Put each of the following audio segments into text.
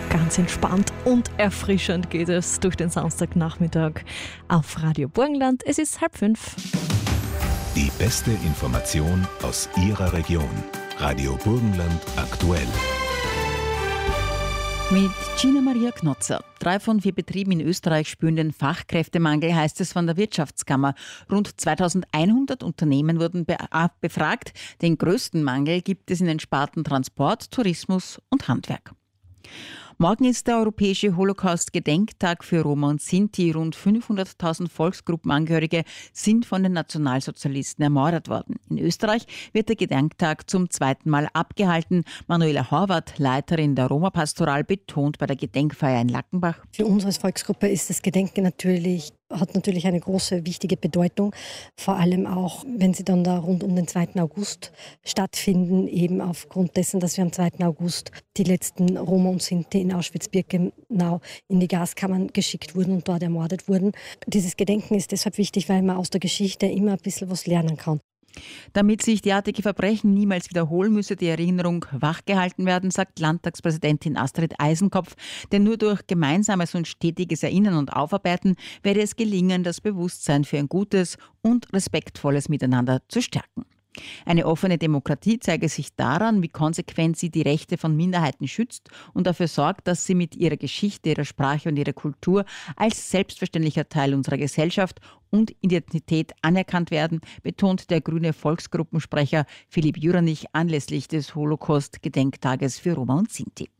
Ganz entspannt und erfrischend geht es durch den Samstagnachmittag auf Radio Burgenland. Es ist 4:30. Die beste Information aus Ihrer Region. Radio Burgenland aktuell. Mit Gina Maria Knotzer. 3 von 4 Betrieben in Österreich spüren den Fachkräftemangel, heißt es von der Wirtschaftskammer. Rund 2100 Unternehmen wurden befragt. Den größten Mangel gibt es in den Sparten Transport, Tourismus und Handwerk. Morgen ist der europäische Holocaust-Gedenktag für Roma und Sinti. Rund 500.000 Volksgruppenangehörige sind von den Nationalsozialisten ermordet worden. In Österreich wird der Gedenktag zum 2. Mal abgehalten. Manuela Horvath, Leiterin der Roma-Pastoral, betont bei der Gedenkfeier in Lackenbach: Für uns als Volksgruppe ist das Gedenken hat natürlich eine große, wichtige Bedeutung. Vor allem auch, wenn sie dann da rund um den 2. August stattfinden, eben aufgrund dessen, dass wir am 2. August die letzten Roma und Sinti in Auschwitz-Birkenau in die Gaskammern geschickt wurden und dort ermordet wurden. Dieses Gedenken ist deshalb wichtig, weil man aus der Geschichte immer ein bisschen was lernen kann. Damit sich derartige Verbrechen niemals wiederholen, müsse die Erinnerung wachgehalten werden, sagt Landtagspräsidentin Astrid Eisenkopf. Denn nur durch gemeinsames und stetiges Erinnern und Aufarbeiten werde es gelingen, das Bewusstsein für ein gutes und respektvolles Miteinander zu stärken. Eine offene Demokratie zeige sich daran, wie konsequent sie die Rechte von Minderheiten schützt und dafür sorgt, dass sie mit ihrer Geschichte, ihrer Sprache und ihrer Kultur als selbstverständlicher Teil unserer Gesellschaft und Identität anerkannt werden, betont der grüne Volksgruppensprecher Philipp Juranich anlässlich des Holocaust-Gedenktages für Roma und Sinti.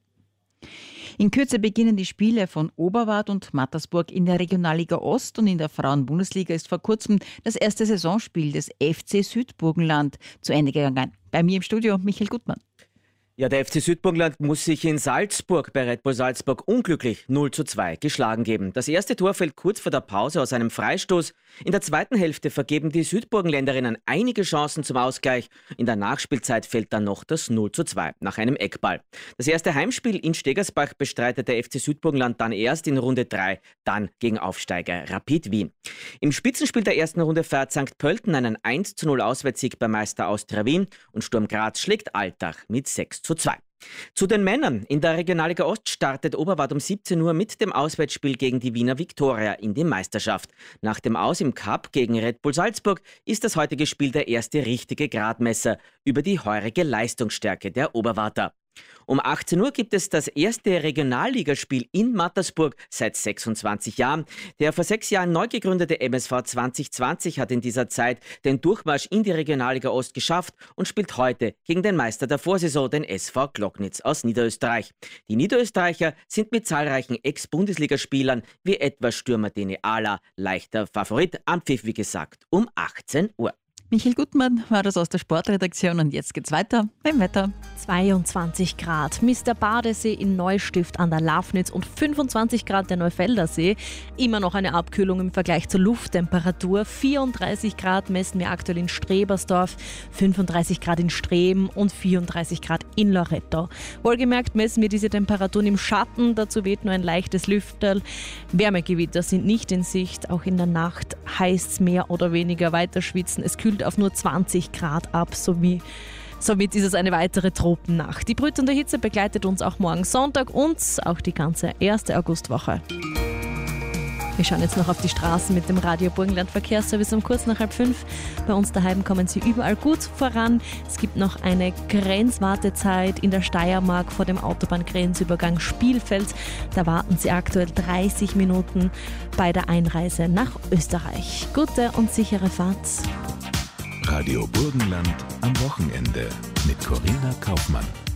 In Kürze beginnen die Spiele von Oberwart und Mattersburg in der Regionalliga Ost, und in der Frauenbundesliga ist vor kurzem das erste Saisonspiel des FC Südburgenland zu Ende gegangen. Bei mir im Studio Michael Gutmann. Ja, der FC Südburgenland muss sich in Salzburg bei Red Bull Salzburg unglücklich 0:2 geschlagen geben. Das erste Tor fällt kurz vor der Pause aus einem Freistoß. In der zweiten Hälfte vergeben die Südburgenländerinnen einige Chancen zum Ausgleich. In der Nachspielzeit fällt dann noch das 0:2 nach einem Eckball. Das erste Heimspiel in Stegersbach bestreitet der FC Südburgenland dann erst in Runde 3, dann gegen Aufsteiger Rapid Wien. Im Spitzenspiel der ersten Runde feiert St. Pölten einen 1:0 Auswärtssieg bei Meister Austria Wien und Sturm Graz schlägt Altach mit 6:2. Zu den Männern. In der Regionalliga Ost startet Oberwart um 17 Uhr mit dem Auswärtsspiel gegen die Wiener Viktoria in die Meisterschaft. Nach dem Aus im Cup gegen Red Bull Salzburg ist das heutige Spiel der erste richtige Gradmesser über die heurige Leistungsstärke der Oberwarter. Um 18 Uhr gibt es das erste Regionalligaspiel in Mattersburg seit 26 Jahren. Der vor 6 Jahren neu gegründete MSV 2020 hat in dieser Zeit den Durchmarsch in die Regionalliga Ost geschafft und spielt heute gegen den Meister der Vorsaison, den SV Glocknitz aus Niederösterreich. Die Niederösterreicher sind mit zahlreichen Ex-Bundesligaspielern wie etwa Stürmer Dene Ala leichter Favorit. Anpfiff, wie gesagt, um 18 Uhr. Michael Gutmann war das aus der Sportredaktion, und jetzt geht's weiter beim Wetter. 22 Grad. Mr. Badesee in Neustift an der Lafnitz und 25 Grad der Neufelder See. Immer noch eine Abkühlung im Vergleich zur Lufttemperatur. 34 Grad messen wir aktuell in Strebersdorf, 35 Grad in Streben und 34 Grad in Loretto. Wohlgemerkt messen wir diese Temperaturen im Schatten, dazu weht nur ein leichtes Lüfterl. Wärmegewitter sind nicht in Sicht, auch in der Nacht heißt es mehr oder weniger weiter schwitzen. Es kühlt auf nur 20 Grad ab, somit ist es eine weitere Tropennacht. Die brütende Hitze begleitet uns auch morgen Sonntag und auch die ganze erste Augustwoche. Wir schauen jetzt noch auf die Straßen mit dem Radio Burgenland Verkehrsservice um kurz nach 4:30. Bei uns daheim kommen sie überall gut voran. Es gibt noch eine Grenzwartezeit in der Steiermark vor dem Autobahngrenzübergang Spielfeld. Da warten sie aktuell 30 Minuten bei der Einreise nach Österreich. Gute und sichere Fahrt. Radio Burgenland am Wochenende mit Corinna Kaufmann.